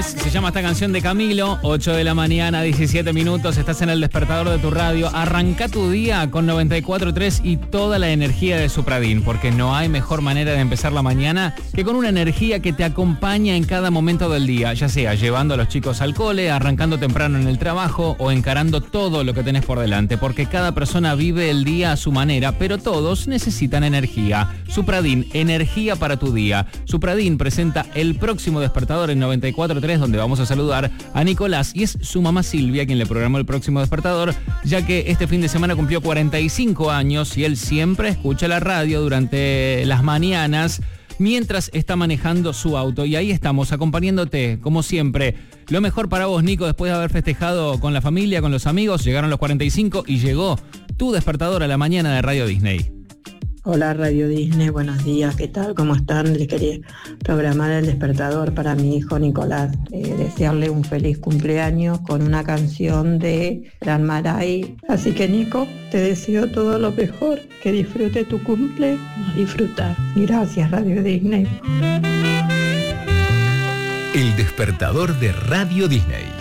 viernes, se llama esta canción de Camilo, 8 de la mañana, 17 minutos, estás en el despertador de tu radio. Arranca tu día con 94.3 y toda la energía de Supradin, porque no hay mejor manera de empezar la mañana que con una energía que te acompaña en cada momento del día, ya sea llevando a los chicos al cole, arrancando temprano en el trabajo o encarando todo lo que tenés por delante, porque cada persona vive el día a su manera, pero todos necesitan energía. Supradin, energía para tu día. Supradin presenta el próximo despertador en 94.3, donde vamos a saludar a Nicolás, y es su mamá Silvia quien le programó el próximo despertador, ya que este fin de semana cumplió 45 años y él siempre escucha la radio durante las mañanas mientras está manejando su auto, y ahí estamos acompañándote como siempre. Lo mejor para vos, Nico, después de haber festejado con la familia, con los amigos, llegaron los 45 y llegó tu despertador a la mañana de Radio Disney. Hola Radio Disney, buenos días, ¿qué tal? ¿Cómo están? Les quería programar el despertador para mi hijo Nicolás, desearle un feliz cumpleaños con una canción de Gran Maray. Así que Nico, te deseo todo lo mejor, que disfrute tu cumple, disfrutar. Gracias Radio Disney. El despertador de Radio Disney.